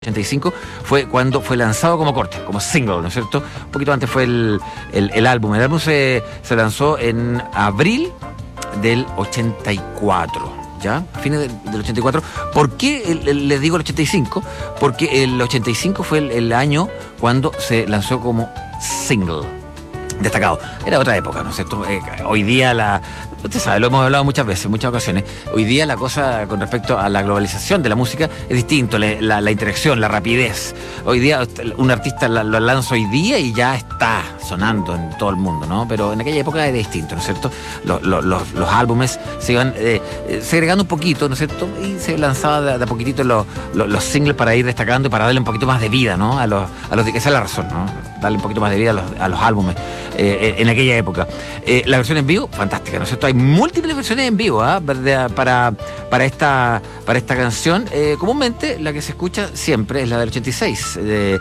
85 fue cuando fue lanzado como corte, como single, ¿no es cierto? Un poquito antes fue el álbum. El álbum se lanzó en abril del 84, ¿ya? Fines del 84. ¿Por qué les digo el 85? Porque el 85 fue el año cuando se lanzó como single. Destacado. Era otra época, ¿no es cierto? Hoy día usted sabe, lo hemos hablado muchas veces, en muchas ocasiones. Hoy día la cosa con respecto a la globalización de la música es distinto, la interacción, la rapidez. Hoy día un artista lo lanza hoy día y ya está sonando en todo el mundo, ¿no? Pero en aquella época era distinto, ¿no es cierto? Los álbumes se iban segregando un poquito, ¿no es cierto? Y se lanzaba de a poquitito los singles para ir destacando y para darle un poquito más de vida, ¿no? Esa es la razón, ¿no? Darle un poquito más de vida a los álbumes en aquella época. La versión en vivo, fantástica, ¿no es cierto? Hay múltiples versiones en vivo para esta canción. Comúnmente la que se escucha siempre es la del 86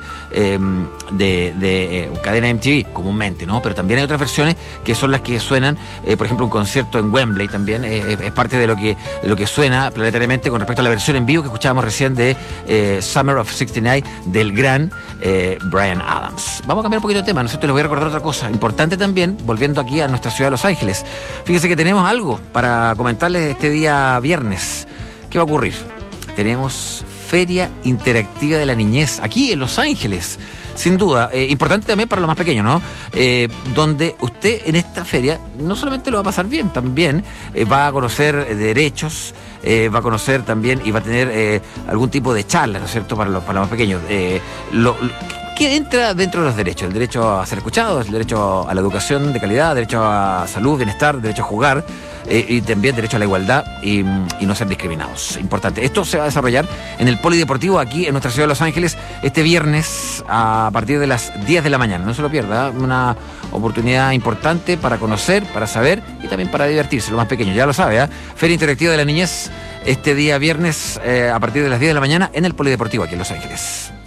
de cadena MTV, comúnmente, ¿no? Pero también hay otras versiones que son las que suenan, por ejemplo, un concierto en Wembley también es parte de lo que suena planetariamente con respecto a la versión en vivo que escuchábamos recién de Summer of 69 del gran Bryan Adams. Vamos a cambiar un poquito de tema, ¿no es cierto? Les voy a recordar otra cosa importante también, volviendo aquí a nuestra ciudad de Los Ángeles. Fíjense que tenemos algo para comentarles este día viernes. ¿Qué va a ocurrir? Tenemos Feria Interactiva de la Niñez aquí en Los Ángeles. Sin duda, importante también para los más pequeños, ¿no? Donde usted en esta feria no solamente lo va a pasar bien, también va a conocer derechos, va a conocer también y va a tener algún tipo de charla, ¿no es cierto?, para los más pequeños. ¿Qué entra dentro de los derechos? El derecho a ser escuchado, el derecho a la educación de calidad, derecho a salud, bienestar, derecho a jugar y también derecho a la igualdad y no ser discriminados. Importante. Esto se va a desarrollar en el Polideportivo aquí en nuestra ciudad de Los Ángeles este viernes a partir de las 10 de la mañana. No se lo pierda, una oportunidad importante para conocer, para saber y también para divertirse, los más pequeños. Ya lo sabe, Feria Interactiva de la Niñez este día viernes a partir de las 10 de la mañana en el Polideportivo aquí en Los Ángeles.